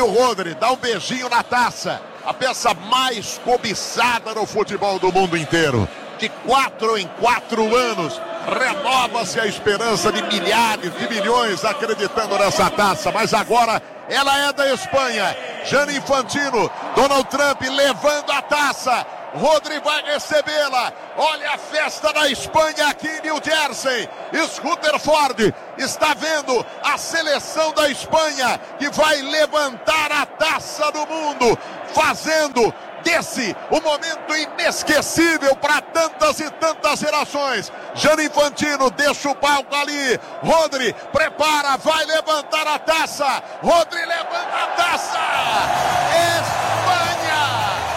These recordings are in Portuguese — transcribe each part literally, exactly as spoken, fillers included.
o Rodri dá um beijinho na taça. A peça mais cobiçada no futebol do mundo inteiro. De quatro em quatro anos, renova-se a esperança de milhares, de milhões acreditando nessa taça. Mas agora ela é da Espanha. Gianni Infantino, Donald Trump levando a taça. Rodri vai recebê-la. Olha a festa da Espanha aqui em New Jersey. Rutherford está vendo a seleção da Espanha que vai levantar a taça do mundo, fazendo desse um momento inesquecível para tantas e tantas gerações. Gianni Infantino deixa o palco ali. Rodri prepara, vai levantar a taça. Rodri levanta a taça. Espanha,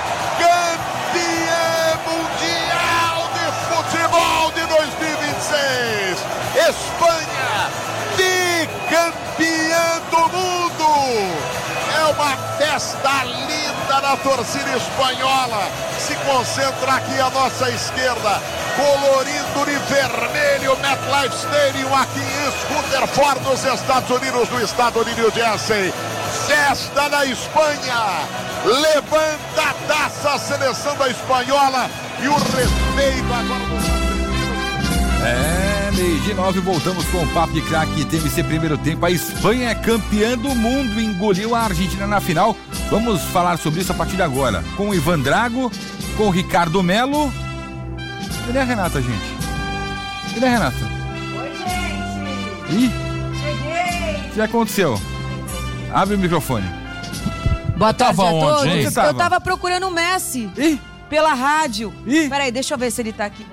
campeã mundial de futebol de dois mil e vinte e seis. Espanha, bicampeã do mundo. É uma festa linda na torcida espanhola. Se concentra aqui à nossa esquerda, colorindo de vermelho o MetLife Stadium aqui em Rutherford, nos Estados Unidos, no estado de New Jersey. Festa da Espanha. Levanta a taça a seleção da espanhola e o respeito agora do... É, meio de nove, voltamos com o Papo de Craque T M C primeiro tempo. A Espanha é campeã do mundo, engoliu a Argentina na final. Vamos falar sobre isso a partir de agora. Com o Ivan Drago, com o Ricardo Melo. Cadê a Renata, gente? Cadê a Renata? Oi, gente! Ih! Cheguei! O que aconteceu? Abre o microfone. Boa tarde tava a todos. onde, hein? Eu tava procurando o Messi. Ih! Pela rádio. Ih! Peraí, deixa eu ver se ele tá aqui.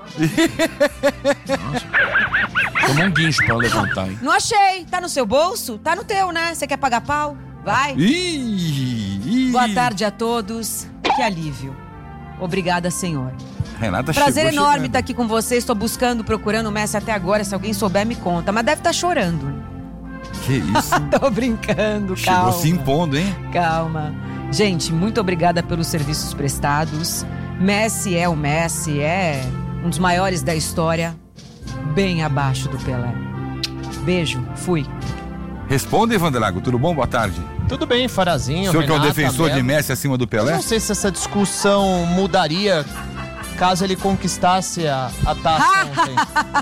Tomou um guincho pra levantar, hein? Não achei. Tá no seu bolso? Tá no teu, né? Você quer pagar pau? Vai. Ih, ih. Boa tarde a todos. Que alívio. Obrigada, Senhor. Renata Prazer chegou enorme chegando. estar aqui com vocês. Estou buscando, procurando o Messi até agora. Se alguém souber, me conta. Mas deve estar chorando. Que isso? Tô brincando, Chegou calma. se impondo, hein? Calma. Gente, muito obrigada pelos serviços prestados. Messi é o Messi, é um dos maiores da história, bem abaixo do Pelé. Beijo, fui. Responda, Ivan Drago, tudo bom? Boa tarde. Tudo bem, Farazinho, O senhor que é um Renata, defensor Melo. de Messi acima do Pelé? Eu não sei se essa discussão mudaria caso ele conquistasse a, a taça ontem.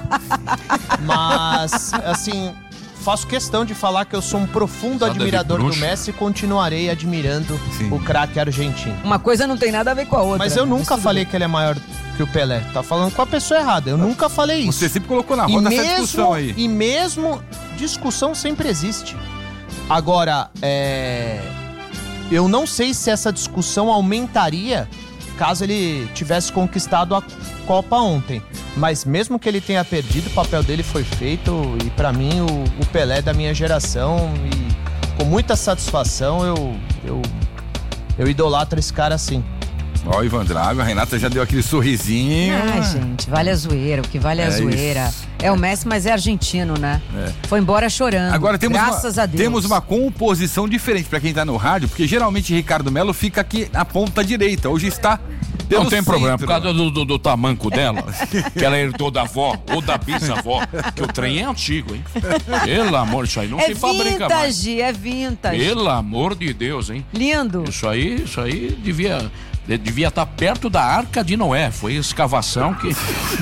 Mas, assim, faço questão de falar que eu sou um profundo Nada de admirador do bruxo. Messi e continuarei admirando Sim. o craque argentino. Uma coisa não tem nada a ver com a outra. Mas eu nunca Isso tudo falei bem. que ele é maior que o Pelé. Tá falando com a pessoa errada. Eu nunca falei isso. Você sempre colocou na E roda essa mesmo, discussão aí. e mesmo discussão sempre existe. Agora, é... eu não sei se essa discussão aumentaria caso ele tivesse conquistado a Copa ontem. Mas mesmo que ele tenha perdido, o papel dele foi feito. E pra mim, o, o Pelé é da minha geração. E com muita satisfação, eu, eu, eu idolatro esse cara assim. Ó, o Ivan Drago, a Renata já deu aquele sorrisinho. Ai, gente, vale a zoeira. O que vale é a É zoeira. isso. É o Messi, mas é argentino, né? É. Foi embora chorando. Agora temos Graças uma, a Deus. temos uma composição diferente pra quem tá no rádio, porque geralmente Ricardo Melo fica aqui na ponta direita. Hoje está pelo Não tem problema, por centro. causa do, do, do tamanco dela, que ela herdou da avó ou da bisavó, que o trem é antigo, hein? Pelo amor, isso aí não É se fabrica mais. vintage, é vintage. Pelo amor de Deus, hein? Lindo. Isso aí, isso aí devia... Devia estar perto da Arca de Noé. Foi escavação que...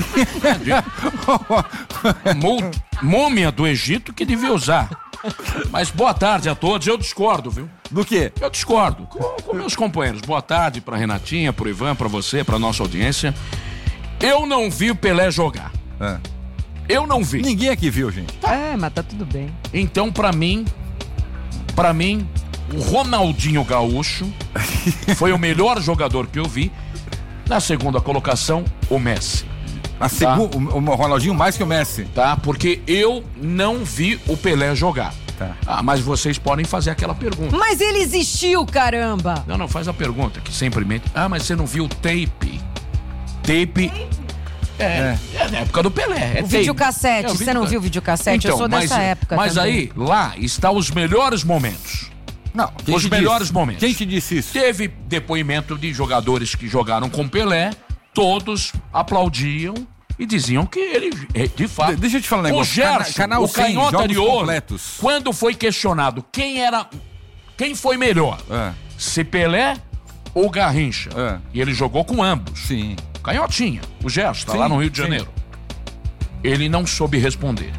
Mú- Múmia do Egito que devia usar. Mas boa tarde a todos. Eu discordo, viu? Do quê? Eu discordo com, com meus companheiros. Boa tarde pra Renatinha, pro Ivan, pra você, pra nossa audiência. Eu não vi o Pelé jogar. É. Eu não vi. Ninguém aqui viu, gente. É, mas tá tudo bem. Então, pra mim, pra mim, o Ronaldinho Gaúcho foi o melhor jogador que eu vi. Na segunda colocação, o Messi. A segu... o, o Ronaldinho mais que o Messi. Tá? Porque eu não vi o Pelé jogar. Tá. Ah, mas vocês podem fazer aquela pergunta. Mas ele existiu, caramba. Não, não, faz a pergunta, que sempre mente. Ah, mas você não viu o tape? Tape... É, é, é na época do Pelé. É O tape. videocassete, É, o você não viu o videocassete? Eu sou dessa mas, época Mas também. aí, lá, está os melhores momentos. Não, quem Os te melhores disse? momentos. Quem te disse isso? Teve depoimento de jogadores que jogaram com Pelé, todos aplaudiam e diziam que ele, de fato... De- deixa eu te falar um O negócio. Gerson, Cana- Canal o cem, canhota jogos de ouro, completos. quando foi questionado quem era... quem foi melhor? É. Se Pelé ou Garrincha? É. E ele jogou com ambos. Sim. Canhotinha, o Gerson, tá Sim, lá no Rio de sim. Janeiro. Ele não soube responder.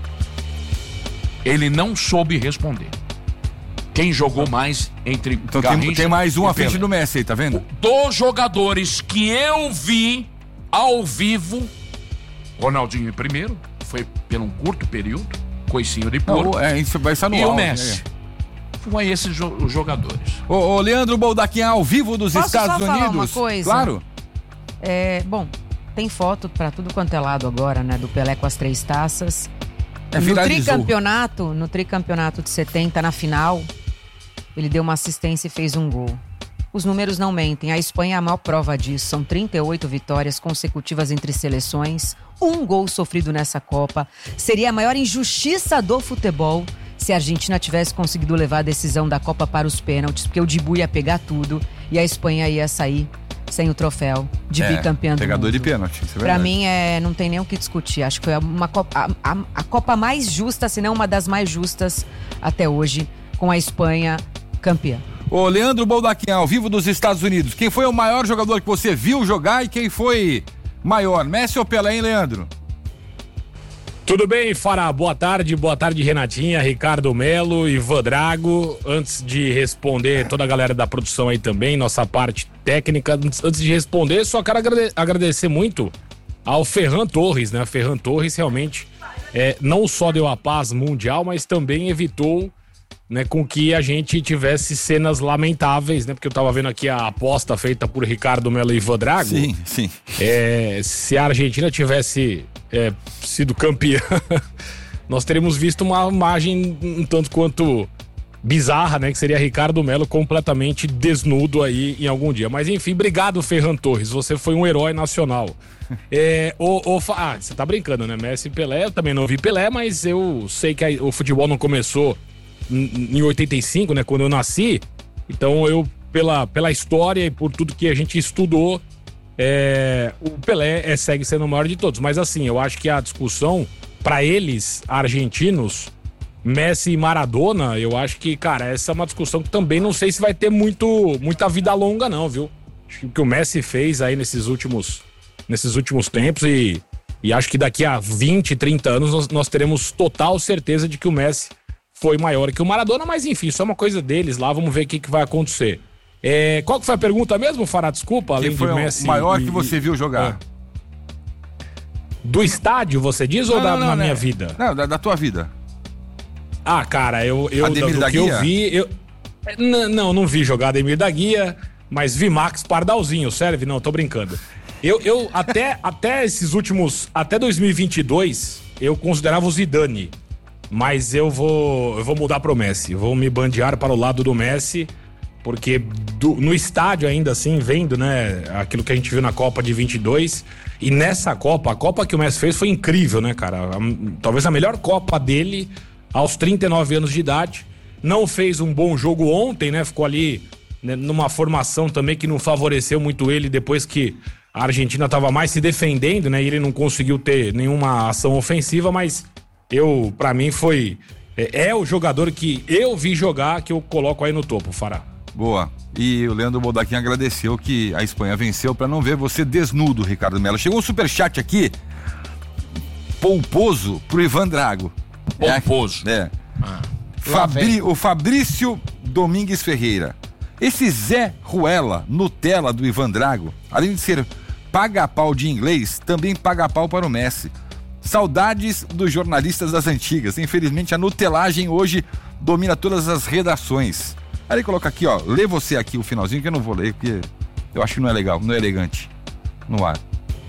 Ele não soube responder. Quem jogou mais entre Então Garrincha tem, tem mais um e à frente Pelé? do Messi aí, tá vendo? Dos jogadores que eu vi ao vivo, Ronaldinho em primeiro, foi por um curto período, coicinho de porco, Não, é, isso vai estar no e o auge, Messi. é. Foi esses jo- os jogadores. Ô, ô, Leandro Boldaquim, ao vivo dos Posso Estados só falar Unidos. uma coisa? Claro. É, bom, tem foto pra tudo quanto é lado agora, né? Do Pelé com as três taças. É, no viralizou. tricampeonato, no tricampeonato de setenta, na final, ele deu uma assistência e fez um gol. Os números não mentem, a Espanha é a maior prova disso. São trinta e oito vitórias consecutivas entre seleções, um gol sofrido nessa Copa. Seria a maior injustiça do futebol se a Argentina tivesse conseguido levar a decisão da Copa para os pênaltis, porque o Dibu ia pegar tudo e a Espanha ia sair sem o troféu de É, bicampeã do pegador mundo. de pênalti, isso é Pra verdade. mim, é, não tem nem o que discutir. Acho que foi uma Copa, a, a, a Copa mais justa, se não uma das mais justas até hoje, com a Espanha campeã. Ô, Leandro Boldaquim, ao vivo dos Estados Unidos. Quem foi o maior jogador que você viu jogar e quem foi maior? Messi ou Pelé, hein, Leandro? Tudo bem, Fará? Boa tarde, boa tarde, Renatinha, Ricardo Melo, Ivan Drago. Antes de responder, toda a galera da produção aí também, nossa parte técnica. Antes de responder, só quero agrade- agradecer muito ao Ferran Torres, né? Ferran Torres realmente é, não só deu a paz mundial, mas também evitou, né, com que a gente tivesse cenas lamentáveis, né? Porque eu tava vendo aqui a aposta feita por Ricardo Melo e Ivan Drago. Sim, sim. É, se a Argentina tivesse é, sido campeã, nós teríamos visto uma imagem um tanto quanto bizarra, né? Que seria Ricardo Melo completamente desnudo aí em algum dia. Mas enfim, obrigado, Ferran Torres. Você foi um herói nacional. É, o, o, ah, você tá brincando, né? Messi e Pelé, eu também não vi Pelé, mas eu sei que a, o futebol não começou em, em oitenta e cinco, né? Quando eu nasci. Então eu, pela, pela história e por tudo que a gente estudou, É, o Pelé é, segue sendo o maior de todos. Mas assim, eu acho que a discussão, pra eles, argentinos, Messi e Maradona, eu acho que, cara, essa é uma discussão que também não sei se vai ter muito, muita vida longa não, viu? Acho que o que o Messi fez aí nesses últimos, nesses últimos tempos e, e acho que daqui a vinte, trinta anos nós, nós teremos total certeza de que o Messi foi maior que o Maradona, mas enfim, isso é uma coisa deles lá, vamos ver o que, que vai acontecer. É, qual que foi a pergunta mesmo, Fará? Desculpa, além Quem foi de o Messi maior e- que você viu jogar? Do estádio, você diz, ou Não, da, não, não, na né? minha vida? Não, da, da tua vida. Ah, cara, eu, eu do, Ademir do da que Guia? eu vi, eu N- não, não vi jogar Ademir da Guia, mas vi Max Pardalzinho, serve? Não, tô brincando. Eu, eu até, até esses últimos, até dois mil e vinte e dois, eu considerava o Zidane, mas eu vou, eu vou mudar pro Messi, vou me bandear para o lado do Messi, porque do- no estádio ainda assim, vendo, né, aquilo que a gente viu na Copa de vinte e dois, e nessa Copa, a Copa que o Messi fez foi incrível, né, cara? A- talvez a melhor Copa dele aos trinta e nove anos de idade. Não fez um bom jogo ontem, né? Ficou ali, né, numa formação também que não favoreceu muito ele depois que a Argentina estava mais se defendendo, né? E ele não conseguiu ter nenhuma ação ofensiva, mas eu, pra mim, foi... É, é o jogador que eu vi jogar que eu coloco aí no topo, Fará. Boa. E o Leandro Boldaquim agradeceu que a Espanha venceu pra não ver você desnudo, Ricardo Melo. Chegou um superchat aqui, pomposo, pro Ivan Drago. Pomposo. É. é. Ah. Fabri- o Fabrício Domingues Ferreira. Esse Zé Ruela, Nutella do Ivan Drago, além de ser paga-pau de inglês, também paga-pau para o Messi. Saudades dos jornalistas das antigas. Infelizmente, a nutelagem hoje domina todas as redações. Aí ele coloca aqui, ó, lê você aqui o finalzinho que eu não vou ler, porque eu acho que não é legal, não é elegante. No ar.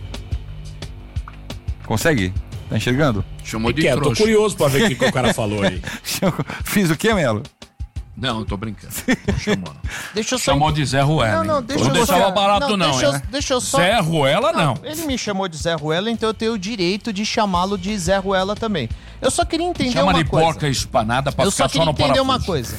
Consegue? Tá enxergando? Chamou de Que é, tô trouxa. curioso pra ver o que, que o cara falou aí. Fiz o quê, Melo? Não, eu tô brincando. Não chamou, não. Deixa eu só... Chamou de Zé Ruela. Não, não, hein? deixa não eu só- deixava barato, não, não, deixa eu- hein? deixa eu só- Zé Ruela, não. Ele me chamou de Zé Ruela, então eu tenho o direito de chamá-lo de Zé Ruela também. Eu só queria entender Chama uma de coisa. porca espanada pra Eu ficar só só queria no entender parafuso. uma coisa.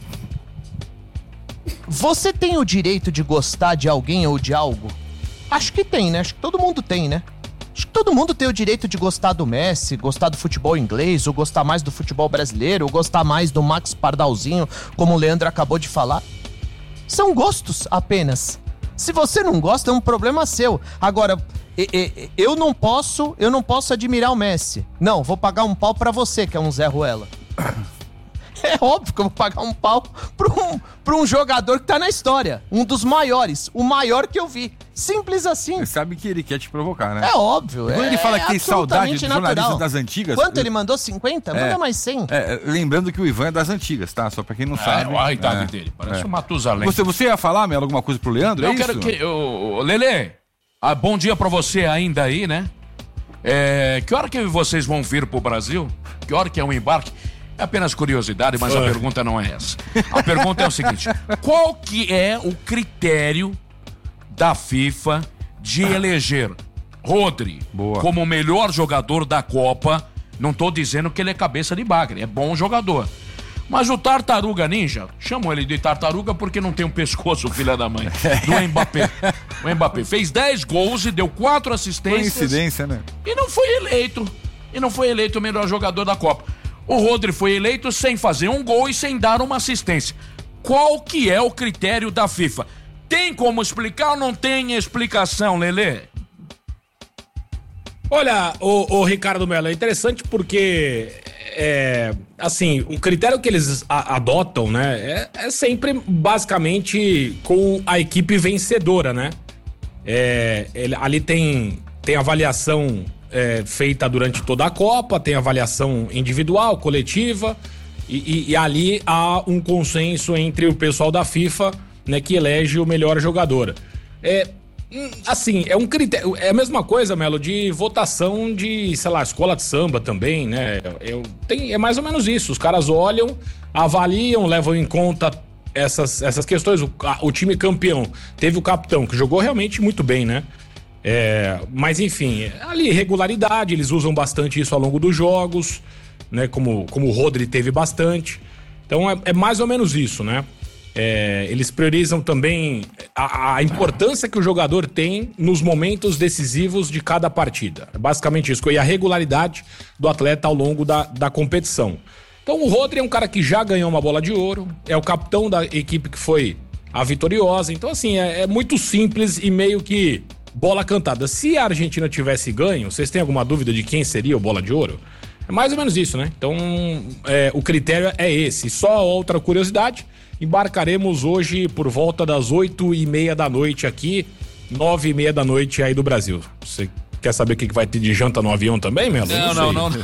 Você tem o direito de gostar de alguém ou de algo? Acho que tem, né? Acho que todo mundo tem, né? Acho que todo mundo tem o direito de gostar do Messi, gostar do futebol inglês, ou gostar mais do futebol brasileiro, ou gostar mais do Max Pardalzinho, como o Leandro acabou de falar. São gostos apenas. Se você não gosta, é um problema seu. Agora, eu não posso, eu não posso admirar o Messi. Não, vou pagar um pau pra você, que é um Zé Ruela. É óbvio que eu vou pagar um pau pra um, pra um jogador que tá na história. Um dos maiores. O maior que eu vi. Simples assim. Você sabe que ele quer te provocar, né? É óbvio. Quando é, ele fala que é tem saudade dos jornalistas natural. das antigas... Quanto ele mandou? cinquenta? É, Manda mais cem. É, lembrando que o Ivan é das antigas, tá? Só pra quem não É, sabe. olha a idade é, dele, parece é. um Matusalém. Você, você ia falar, Melo, alguma coisa pro Leandro? Eu é quero isso? que... Ô, Lelê, ah, bom dia pra você ainda aí, né? É, que hora que vocês vão vir pro Brasil? Que hora que é o embarque? É apenas curiosidade, mas a pergunta não é essa. A pergunta é o seguinte: qual que é o critério da FIFA de eleger Rodri Boa. como o melhor jogador da Copa? Não tô dizendo que ele é cabeça de bagre, é bom jogador. Mas o Tartaruga Ninja, chamam ele de Tartaruga porque não tem um pescoço, filha da mãe, do Mbappé. O Mbappé fez dez gols e deu quatro assistências. Coincidência, né? E não foi eleito. E não foi eleito o melhor jogador da Copa. O Rodri foi eleito sem fazer um gol e sem dar uma assistência. Qual que é o critério da FIFA? Tem como explicar ou não tem explicação, Lelê? Olha, o, o Ricardo Melo, é interessante porque, é, assim, o critério que eles a, adotam, né, é, é sempre basicamente com a equipe vencedora, né? É, ele, ali tem, tem avaliação é, feita durante toda a Copa, tem avaliação individual, coletiva, e, e, e ali há um consenso entre o pessoal da FIFA, né, que elege o melhor jogador. É, assim, é um critério, é a mesma coisa, Melo, de votação de, sei lá, escola de samba também, né? Eu, tem, é mais ou menos isso, os caras olham, avaliam, levam em conta essas, essas questões. O, o time campeão teve o capitão, que jogou realmente muito bem, né? É, mas enfim, ali regularidade, eles usam bastante isso ao longo dos jogos, né? Como, como o Rodri teve bastante. Então é, é mais ou menos isso, né? É, eles priorizam também a, a importância que o jogador tem nos momentos decisivos de cada partida. É basicamente isso, e a regularidade do atleta ao longo da, da competição. Então o Rodri é um cara que já ganhou uma bola de ouro, é o capitão da equipe que foi a vitoriosa. Então assim, é, é muito simples e meio que bola cantada. Se a Argentina tivesse ganho, vocês têm alguma dúvida de quem seria o bola de ouro? É mais ou menos isso, né? Então é, o critério é esse. Só outra curiosidade: embarcaremos hoje por volta das oito e meia da noite aqui, nove e meia da noite aí do Brasil. Você quer saber o que vai ter de janta no avião também, Melo? Não, não, não, não.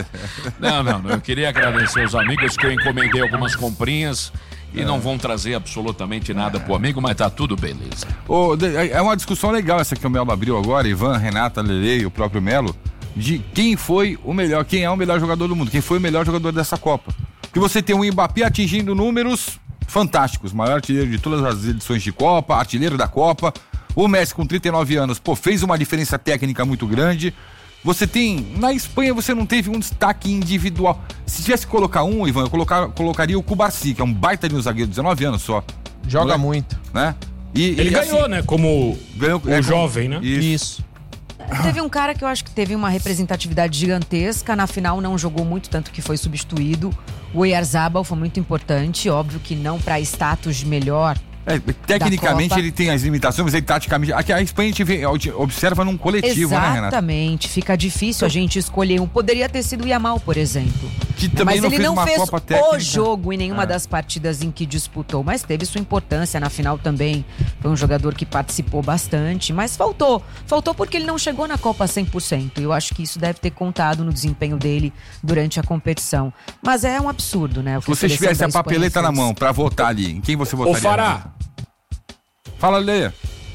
Não, não, não. Eu queria agradecer aos amigos que eu encomendei algumas comprinhas e é. não vão trazer absolutamente nada é. pro amigo, mas tá tudo beleza. Oh, é uma discussão legal essa que o Melo abriu agora, Ivan, Renata, Lele e o próprio Melo, de quem foi o melhor, quem é o melhor jogador do mundo, quem foi o melhor jogador dessa Copa. Porque você tem o Mbappé atingindo números fantásticos, maior artilheiro de todas as edições de Copa, artilheiro da Copa. O Messi com trinta e nove anos, pô, fez uma diferença técnica muito grande. Você tem, na Espanha você não teve um destaque individual. Se tivesse que colocar um, Ivan, eu colocar, colocaria o Cubarsi, que é um baita de um zagueiro, dezenove anos só. Joga é? muito. Né? E, Ele e, ganhou, assim, né, como ganhou, o é, jovem, né? Isso. Isso. Teve um cara que eu acho que teve uma representatividade gigantesca, na final não jogou muito, tanto que foi substituído. O Oyarzabal foi muito importante, óbvio que não para status de melhor. É, tecnicamente ele tem as limitações, mas ele taticamente. Aqui a Espanha a gente vê, observa num coletivo, Exatamente, né, Renata? Exatamente, fica difícil a gente escolher um. Poderia ter sido o Yamal, por exemplo. Que também mas não ele fez não uma fez Copa técnica. o jogo em nenhuma é. das partidas em que disputou, mas teve sua importância na final também. Foi um jogador que participou bastante, mas faltou. Faltou porque ele não chegou na Copa cem por cento. Eu acho que isso deve ter contado no desempenho dele durante a competição. Mas é um absurdo, né? Se você tivesse a papeleta na mão pra votar ali, em quem você votaria? Ô, Fará. Fala, Leia.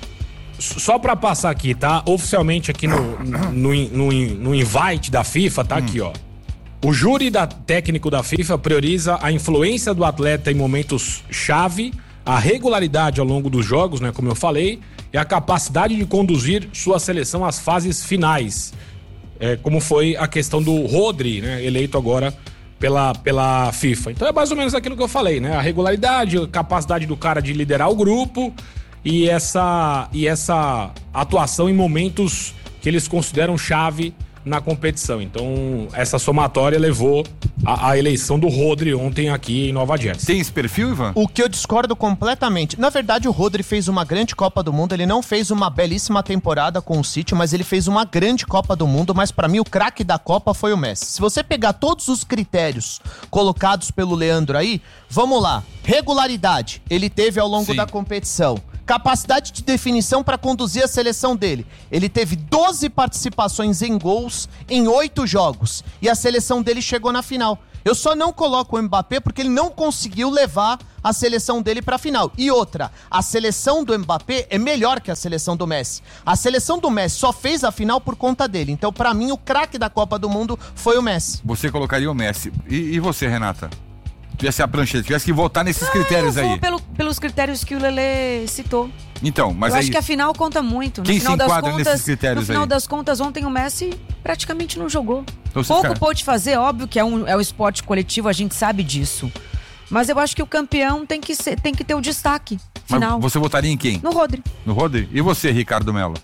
Só pra passar aqui, tá? Oficialmente aqui no, no, no, no invite da FIFA, tá aqui, ó. O júri da, técnico da FIFA prioriza a influência do atleta em momentos-chave, a regularidade ao longo dos jogos, né, como eu falei, e a capacidade de conduzir sua seleção às fases finais. É, como foi a questão do Rodri, né, eleito agora pela, pela FIFA. Então é mais ou menos aquilo que eu falei, né? A regularidade, a capacidade do cara de liderar o grupo e essa, e essa atuação em momentos que eles consideram chave na competição. Então, essa somatória levou a, a eleição do Rodri ontem aqui em Nova Jersey. Tem esse perfil, Ivan? O que eu discordo completamente. Na verdade, o Rodri fez uma grande Copa do Mundo. Ele não fez uma belíssima temporada com o City, mas ele fez uma grande Copa do Mundo. Mas pra mim, o craque da Copa foi o Messi. Se você pegar todos os critérios colocados pelo Leandro aí, vamos lá. Regularidade, ele teve ao longo Sim. da competição. Capacidade de definição para conduzir a seleção dele. Ele teve doze participações em gols em oito jogos. E a seleção dele chegou na final. Eu só não coloco o Mbappé porque ele não conseguiu levar a seleção dele para a final. E outra, a seleção do Mbappé é melhor que a seleção do Messi. A seleção do Messi só fez a final por conta dele. Então, para mim, o craque da Copa do Mundo foi o Messi. Você colocaria o Messi. E, e você, Renata? Tivesse a prancheta, tivesse que votar nesses critérios eu vou aí. Pelo, pelos critérios que o Lelê citou. Então, mas eu aí... acho que a final conta muito. No Quem final se das enquadra contas, nesses critérios No final aí? das contas, ontem o Messi praticamente não jogou. Então, você Pouco fica- pôde fazer, óbvio que é um, é um esporte coletivo, a gente sabe disso. Mas eu acho que o campeão tem que, ser, tem que ter o destaque final. Mas você votaria em quem? No Rodri. No Rodri? E você, Ricardo Melo?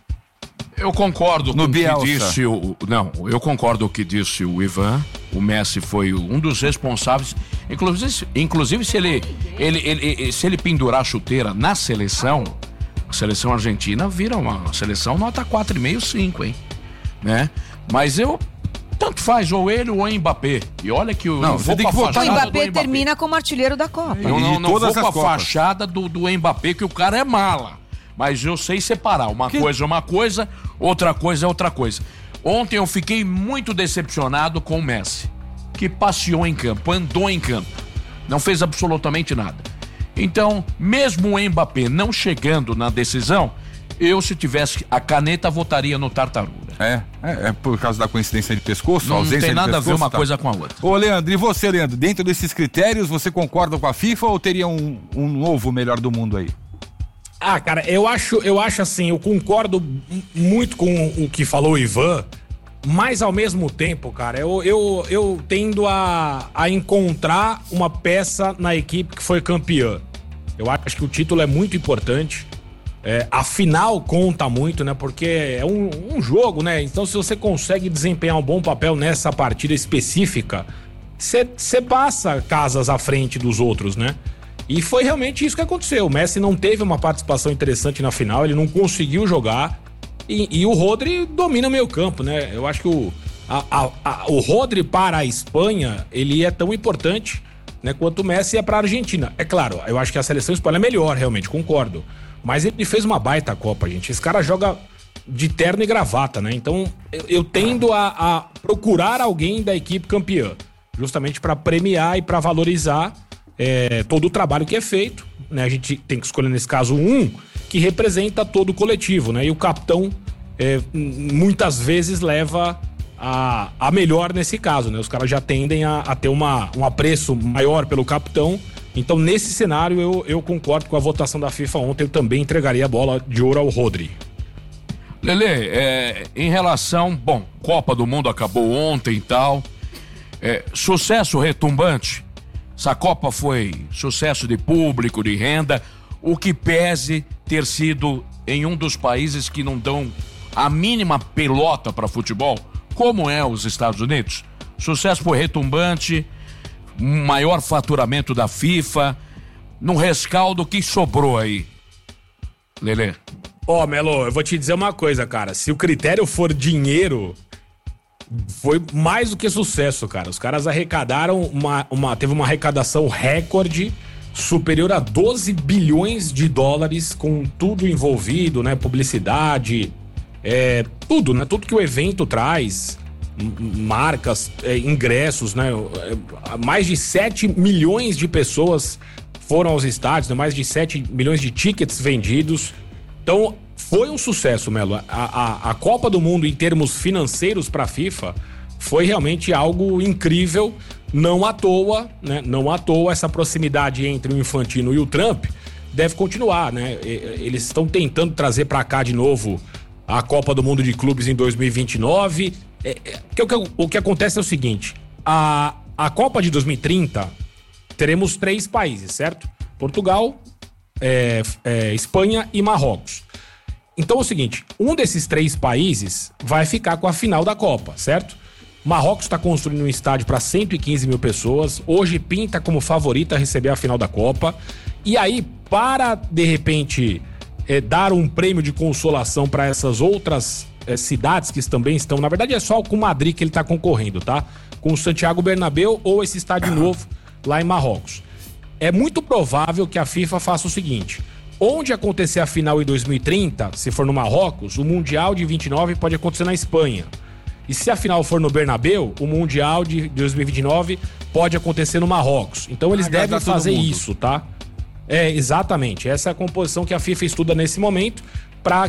Eu concordo No com o Bielsa. que disse o... Não, eu concordo com o que disse o Ivan. O Messi foi um dos responsáveis. Inclusive, inclusive se, ele, ele, ele, se ele pendurar a chuteira na seleção, a seleção argentina vira uma seleção nota quatro vírgula cinco, cinco, hein? Né? Mas eu... Tanto faz, ou ele ou o Mbappé. E olha que eu Não, não você vou tem com a que votar O fachada Mbappé, do termina como artilheiro da Copa. Eu E não, de não todas vou com as a Copas. fachada do, do Mbappé, que o cara é mala. Mas eu sei separar. Uma Que- coisa é uma coisa, outra coisa é outra coisa. Ontem eu fiquei muito decepcionado com o Messi, que passeou em campo, andou em campo. Não fez absolutamente nada. Então, mesmo o Mbappé não chegando na decisão, eu, se tivesse a caneta, votaria no Tartaruga. É, é, é por causa da coincidência de pescoço, Não ausência tem de nada a ver pescoço, uma tá? coisa com a outra. Ô, Leandro, e você, Leandro? Dentro desses critérios, você concorda com a FIFA ou teria um, um novo melhor do mundo aí? Ah, cara, eu acho, eu acho assim, eu concordo m- muito com o que falou o Ivan, mas ao mesmo tempo, cara, eu, eu, eu tendo a, a encontrar uma peça na equipe que foi campeã. Eu acho que o título é muito importante. É, a final conta muito, né? Porque é um, um jogo, né? Então, se você consegue desempenhar um bom papel nessa partida específica, você passa casas à frente dos outros, né? E foi realmente isso que aconteceu. O Messi não teve uma participação interessante na final, ele não conseguiu jogar. E, e o Rodri domina o meio campo, né? Eu acho que o, a, a, a, o Rodri para a Espanha, ele é tão importante, né, quanto o Messi é para a Argentina. É claro, eu acho que a seleção espanhola é melhor, realmente, concordo. Mas ele fez uma baita Copa, gente. Esse cara joga de terno e gravata, né? Então, eu, eu tendo a, a procurar alguém da equipe campeã, justamente para premiar e para valorizar é, todo o trabalho que é feito, né? A gente tem que escolher, nesse caso, um que representa todo o coletivo, né? E o capitão é, muitas vezes leva a, a melhor nesse caso, né? Os caras já tendem a, a ter uma, um apreço maior pelo capitão. Então, nesse cenário, eu, eu concordo com a votação da FIFA ontem. Eu também entregaria a bola de ouro ao Rodri. Lelê, é, em relação... Bom, Copa do Mundo acabou ontem e tal. É, sucesso retumbante. Essa Copa foi sucesso de público, de renda. O que pese ter sido em um dos países que não dão a mínima pelota para futebol, como é os Estados Unidos. Sucesso foi retumbante, maior faturamento da FIFA, num rescaldo que sobrou aí. Lelê. Ó, oh, Melo, eu vou te dizer uma coisa, cara. Se o critério for dinheiro, foi mais do que sucesso, cara. Os caras arrecadaram uma, uma teve uma arrecadação recorde superior a doze bilhões de dólares, com tudo envolvido, né? Publicidade, é, tudo, né? Tudo que o evento traz, marcas, é, ingressos, né? Mais de sete milhões de pessoas foram aos estádios, né? Mais de sete milhões de tickets vendidos. Então, foi um sucesso, Melo. A, a, a Copa do Mundo, em termos financeiros para a FIFA, foi realmente algo incrível. Não à toa, né? Não à toa essa proximidade entre o Infantino e o Trump deve continuar, né? Eles estão tentando trazer para cá de novo a Copa do Mundo de Clubes em dois mil e vinte e nove. É, é, que, o, que, o que acontece é o seguinte: a, a Copa de dois mil e trinta teremos três países, certo? Portugal, é, é, Espanha e Marrocos. Então é o seguinte, um desses três países vai ficar com a final da Copa, certo? Marrocos está construindo um estádio para cento e quinze mil pessoas, hoje pinta como favorita a receber a final da Copa. E aí, para, de repente, é, dar um prêmio de consolação para essas outras é, cidades que também estão... Na verdade, é só com Madrid que ele está concorrendo, tá? Com o Santiago Bernabéu ou esse estádio novo lá em Marrocos. É muito provável que a FIFA faça o seguinte... Onde acontecer a final em dois mil e trinta, se for no Marrocos, o Mundial de vinte e nove pode acontecer na Espanha. E se a final for no Bernabéu, o Mundial de dois mil e vinte e nove pode acontecer no Marrocos. Então eles devem fazer isso, tá? É, exatamente. Essa é a composição que a FIFA estuda nesse momento para